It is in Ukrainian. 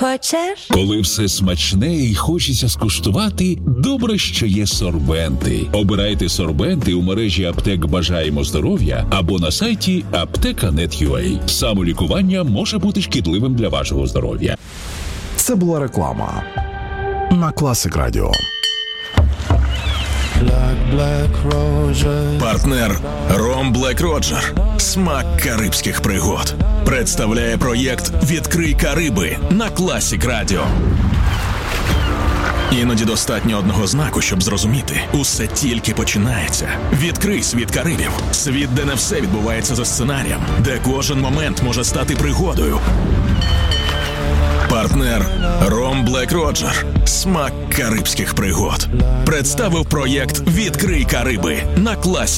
Хочеш? Коли все смачне і хочеться скуштувати, добре, що є сорбенти. Обирайте сорбенти у мережі аптек «Бажаємо здоров'я» або на сайті apteka.net.ua. Самолікування може бути шкідливим для вашого здоров'я. Це була реклама на Класик Радіо. Партнер Ром Блек Роджер. Смак карибських пригод. Представляє проєкт «Відкрий Кариби» на Класик Радіо. Іноді достатньо одного знаку, щоб зрозуміти. Усе тільки починається. Відкрий світ Карибів. Світ, де не все відбувається за сценарієм. Де кожен момент може стати пригодою. Партнер Ром Блек Роджер. Смак карибських пригод. Представив проєкт «Відкрий Кариби» на Класик.